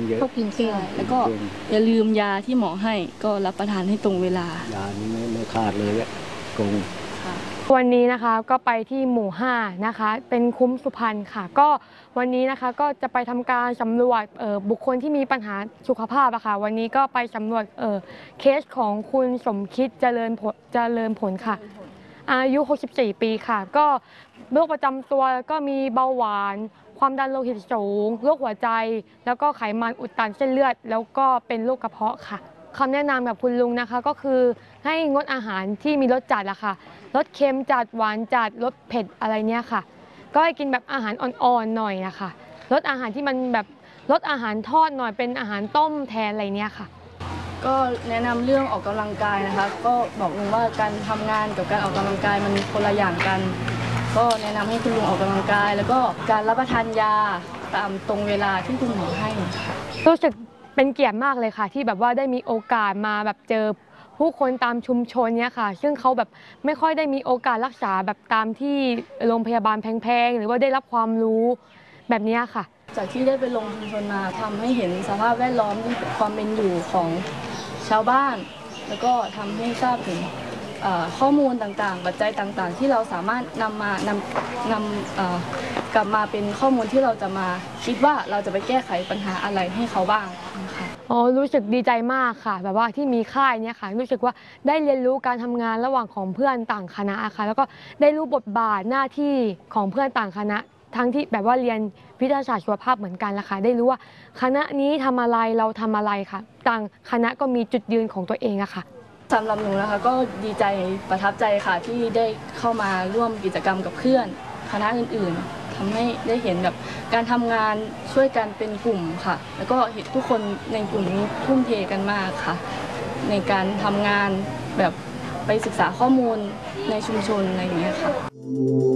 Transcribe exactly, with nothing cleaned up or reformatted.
เยอะพวกกินเก่งแล้วก็อย่าลืมยาที่หมอให้ก็รับประทานให้ตรงเวลายานี้ไม่ไม่ขาดเลยอะกงวันนี้นะคะก็ไปที่หมู่ห้านะคะเป็นคุ้มสุพรรณค่ะก็วันนี้นะคะก็จะไปทำการสำรวจบุคคลที่มีปัญหาสุขภาพอะค่ะวันนี้ก็ไปสำรวจเคสของคุณสมคิดเจริญผลเจริญผลค่ะอายุหกสิบสี่ปีค่ะก็โรคประจำตัวก็มีเบาหวานความดันโลหิตสูงโรคหัวใจแล้วก็ไขมันอุดตันเส้นเลือดแล้วก็เป็นโรคกระเพาะค่ะคำแนะนำกับคุณลุงนะคะก็คือให้งดอาหารที่มีรสจัดอะค่ะรสเค็มจัดหวานจัดรสเผ็ดอะไรเนี้ยค่ะก็ให้กินแบบอาหารอ่อนๆหน่อยนะคะลดอาหารที่มันแบบลดอาหารทอดหน่อยเป็นอาหารต้มแทนอะไรเนี้ยค่ะก็แนะนำเรื่องออกกำลังกายนะคะก็บอกลุงว่าการทำงานกับการออกกำลังกายมันคนละอย่างกันก็แนะนำให้คุณลุงออกกำลังกายแล้วก็การรับประทานยาตามตรงเวลาที่คุณหมอให้รู้สึกเป็นเกียรติมากเลยค่ะที่แบบว่าได้มีโอกาสมาแบบเจอผู้คนตามชุมชนเนี้ยค่ะซึ่งเขาแบบไม่ค่อยได้มีโอกาสรักษาแบบตามที่โรงพยาบาลแพงๆหรือว่าได้รับความรู้แบบนี้ค่ะจากที่ได้ไปลงชุมชนมาทำให้เห็นสภาพแวดล้อมที่ความเป็นอยู่ของชาวบ้านแล้วก็ทำให้ทราบถึงข้อมูลต่างๆปัจจัยต่างๆที่เราสามารถนำมานำนำกลับมาเป็นข้อมูลที่เราจะมาคิดว่าเราจะไปแก้ไขปัญหาอะไรให้เขาบ้างนะคะอ๋อรู้สึกดีใจมากค่ะแบบว่าที่มีค่ายเนี่ยค่ะรู้สึกว่าได้เรียนรู้การทำงานระหว่างของเพื่อนต่างคณะค่ะแล้วก็ได้รู้บทบาทหน้าที่ของเพื่อนต่างคณะทั้งที่แบบว่าเรียนวิทยาศาสตร์ชีวภาพเหมือนกันละค่ะได้รู้ว่าคณะนี้ทำอะไรเราทำอะไรค่ะต่างคณะก็มีจุดยืนของตัวเองอะค่ะสำหรับหนูนะคะก็ดีใจประทับใจค่ะที่ได้เข้ามาร่วมกิจกรรมกับเพื่อนคณะอื่นๆทำให้ได้เห็นแบบการทำงานช่วยกันเป็นกลุ่มค่ะแล้วก็เห็นทุกคนในกลุ่มนี้ทุ่มเทกันมากค่ะในการทำงานแบบไปศึกษาข้อมูลในชุมชนอะไรอย่างเงี้ยค่ะ